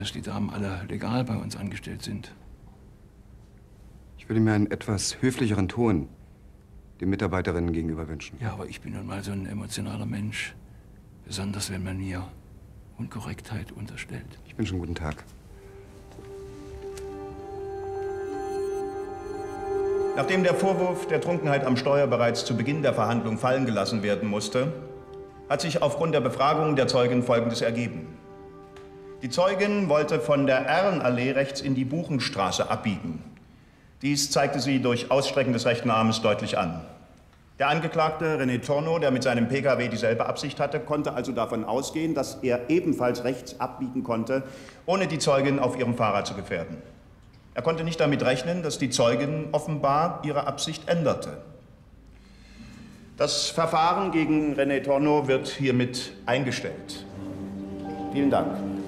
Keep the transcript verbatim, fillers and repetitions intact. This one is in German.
dass die Damen alle legal bei uns angestellt sind. Ich würde mir einen etwas höflicheren Ton den Mitarbeiterinnen gegenüber wünschen. Ja, aber ich bin nun mal so ein emotionaler Mensch. Besonders wenn man mir Unkorrektheit unterstellt. Ich wünsche einen guten Tag. Nachdem der Vorwurf der Trunkenheit am Steuer bereits zu Beginn der Verhandlung fallen gelassen werden musste, hat sich aufgrund der Befragung der Zeugin Folgendes ergeben. Die Zeugin wollte von der Erlenallee rechts in die Buchenstraße abbiegen. Dies zeigte sie durch Ausstrecken des rechten Armes deutlich an. Der Angeklagte René Tornow, der mit seinem P K W dieselbe Absicht hatte, konnte also davon ausgehen, dass er ebenfalls rechts abbiegen konnte, ohne die Zeugin auf ihrem Fahrrad zu gefährden. Er konnte nicht damit rechnen, dass die Zeugin offenbar ihre Absicht änderte. Das Verfahren gegen René Tornow wird hiermit eingestellt. Vielen Dank.